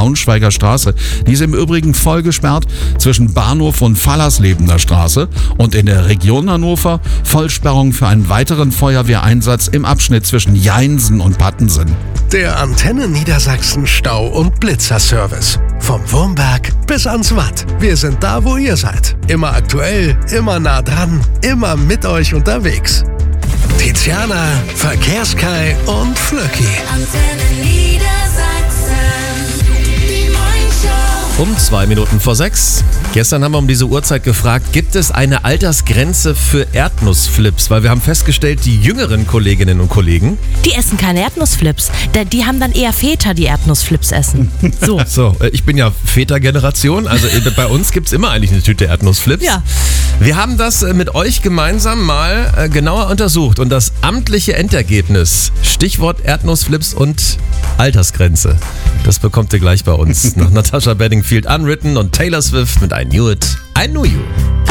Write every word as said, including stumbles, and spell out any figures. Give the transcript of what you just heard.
Braunschweiger Straße. Die ist im Übrigen voll gesperrt zwischen Bahnhof und Fallerslebener Straße und in der Region Hannover Vollsperrung für einen weiteren Feuerwehreinsatz im Abschnitt zwischen Jeinsen und Pattensen. Der Antenne Niedersachsen Stau- und Blitzerservice. Vom Wurmberg bis ans Watt. Wir sind da, wo ihr seid. Immer aktuell, immer nah dran, immer mit euch unterwegs. Tiziana, Verkehrskai und Flöcki. Antenne Niedersachsen, die Morningshow. Um zwei Minuten vor sechs. Gestern haben wir um diese Uhrzeit gefragt, gibt es eine Altersgrenze für Erdnussflips? Weil wir haben festgestellt, die jüngeren Kolleginnen und Kollegen... Die essen keine Erdnussflips. Die haben dann eher Väter, die Erdnussflips essen. So. So, ich bin ja Vätergeneration, also bei uns gibt es immer eigentlich eine Tüte Erdnussflips. Ja. Wir haben das mit euch gemeinsam mal genauer untersucht und das amtliche Endergebnis, Stichwort Erdnussflips und Altersgrenze, das bekommt ihr gleich bei uns. Nach Natasha Bedingfield Unwritten und Taylor Swift mit I Knew It, I Knew You.